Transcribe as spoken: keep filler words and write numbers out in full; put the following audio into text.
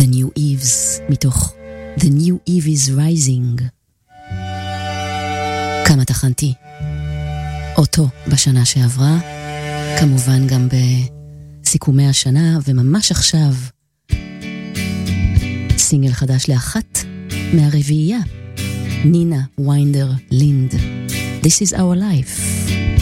The New Eves, מתוך The New Eve is Rising. כמה תחנתי אותו בשנה שעברה, כמובן גם בסיכומי השנה, וממש עכשיו סינגל חדש לאחת מהרביעייה, נינה ויינדר לינד. This is our life.